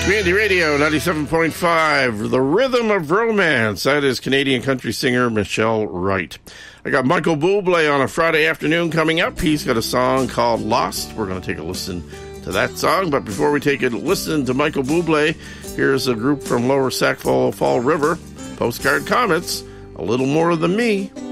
Community Radio 97.5, The Rhythm of Romance. That is Canadian country singer Michelle Wright. I got Michael Bublé on a Friday afternoon coming up. He's got a song called Lost. We're going to take a listen to that song. But before we take a listen to Michael Bublé, here's a group from Lower Sackville Fall River, Postcard Comets, A Little More Than Me.